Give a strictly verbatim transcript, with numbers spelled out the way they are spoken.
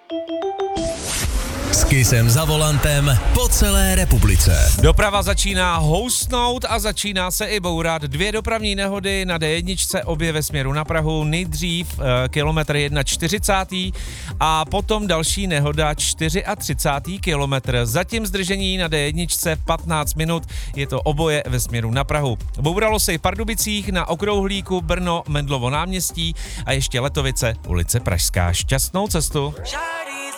S Kissem za volantem po celé republice. Doprava začíná houstnout a začíná se i bourat. Dvě dopravní nehody na dé jedna, obě ve směru na Prahu. Nejdřív e, kilometr čtyřicátý jedna a potom další nehoda třicátý čtvrtý kilometr. Zatím zdržení na dé jedna patnáct minut, je to oboje ve směru na Prahu. Bouralo se i v Pardubicích na Okrouhlíku, Brno, Mendlovo náměstí a ještě Letovice, ulice Pražská. Šťastnou cestu.